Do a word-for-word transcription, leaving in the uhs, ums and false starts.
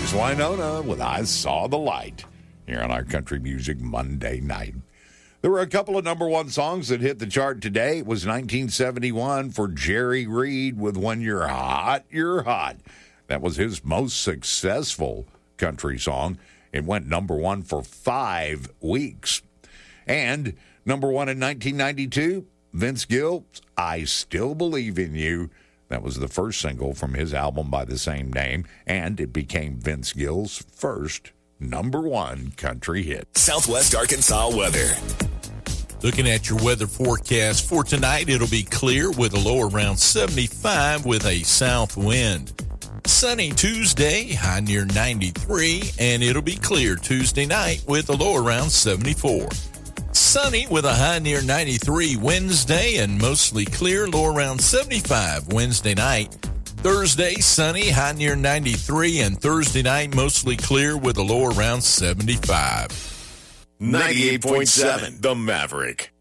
Here's Winona with I Saw the Light here on our Country Music Monday night. There were a couple of number one songs that hit the chart today. It was nineteen seventy-one for Jerry Reed with When You're Hot, You're Hot. That was his most successful country song. It went number one for five weeks. And number one in nineteen ninety-two, Vince Gill, I Still Believe in You. That was the first single from his album by the same name, and it became Vince Gill's first number one country hit. Southwest Arkansas weather. Looking at your weather forecast for tonight, it'll be clear with a low around seventy-five with a south wind. Sunny Tuesday, high near ninety-three, and it'll be clear Tuesday night with a low around seventy-four. Sunny with a high near ninety-three Wednesday and mostly clear, low around seventy-five Wednesday night. Thursday, sunny, high near ninety-three, and Thursday night mostly clear with a low around seventy-five. ninety-eight point seven The Maverick.